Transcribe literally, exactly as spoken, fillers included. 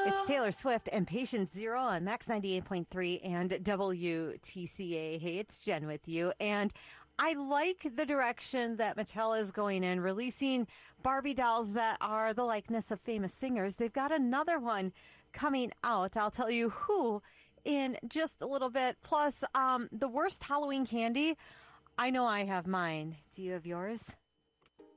It's Taylor Swift and Patient Zero on Max ninety-eight point three and W T C A. Hey, it's Jen with you. And I like the direction that Mattel is going in, releasing Barbie dolls that are the likeness of famous singers. They've got another one coming out. I'll tell you who in just a little bit. Plus, um, the worst Halloween candy. I know I have mine. Do you have yours?